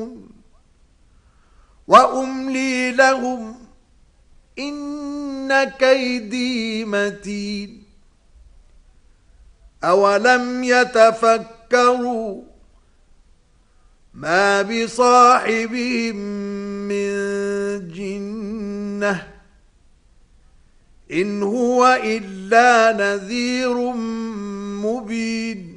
وأملي لهم إن كيدي متين أولم يتفكروا ما بصاحبهم من جنة إن هو إلا نذير مبين